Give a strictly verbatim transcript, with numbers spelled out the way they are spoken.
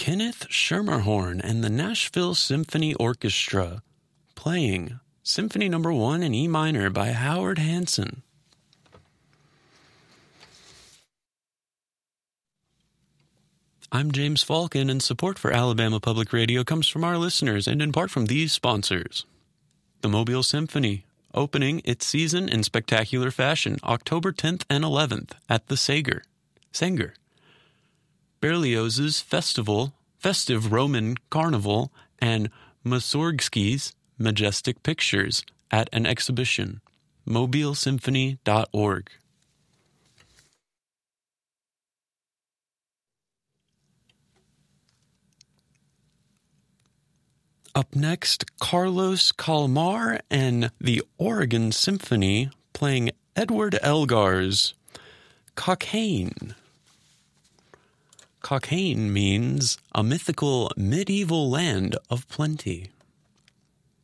Kenneth Schermerhorn and the Nashville Symphony Orchestra playing Symphony Number One in E minor by Howard Hanson. I'm James Falcon, and support for Alabama Public Radio comes from our listeners and in part from these sponsors. The Mobile Symphony, opening its season in spectacular fashion October tenth and eleventh at the Sager. Sanger. Berlioz's Festival, Festive Roman Carnival, and Mussorgsky's Majestic Pictures at an exhibition. mobile symphony dot org. Up next, Carlos Kalmar and the Oregon Symphony playing Edward Elgar's Cockaigne. Cockaigne means a mythical medieval land of plenty.